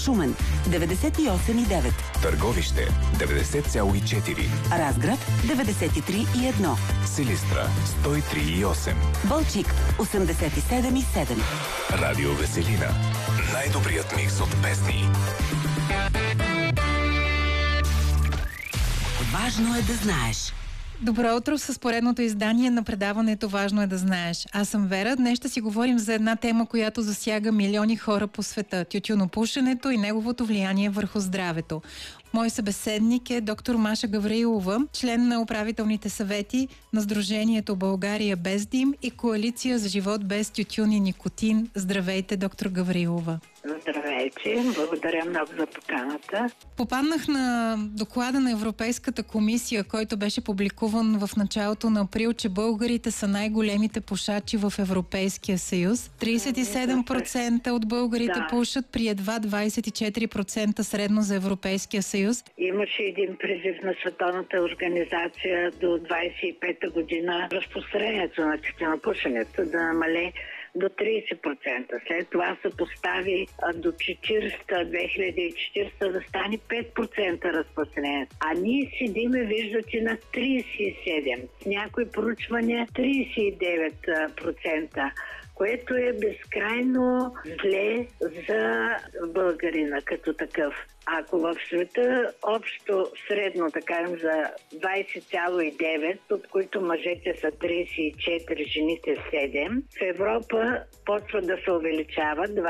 Шумен 98,9, Търговище 90,4, Разград 93,1, Силистра 103,8, Балчик 87,7. Радио Веселина. Най-добрият микс от песни. Важно е да знаеш. Добро утро с поредното издание на предаването "Важно е да знаеш". Аз съм Вера. Днес ще си говорим за една тема, която засяга милиони хора по света – тютюнопушенето и неговото влияние върху здравето. Мой събеседник е доктор Маша Гавраилова, член на управителните съвети на Сдружението България без дим и Коалиция за живот без тютюн и никотин. Здравейте, доктор Гавраилова. Здравейте, благодаря много за поканата. Попаднах на доклада на Европейската комисия, който беше публикуван в началото на април, че българите са най-големите пушачи в Европейския съюз. 37% от българите пушат при едва 24% средно за Европейския съюз. Имаше един призив на Световната организация до 25-та година разпространението на тютюнопушенето да намалее до 30%. След това се постави до 2040 да стане 5% разпространение. А ние седиме, виждате, на 37%. С някои проучвания 39%, което е безкрайно зле за българина като такъв. Ако в света общо средно, така за 20,9, от които мъжете са 34, жените 7, в Европа почва да се увеличава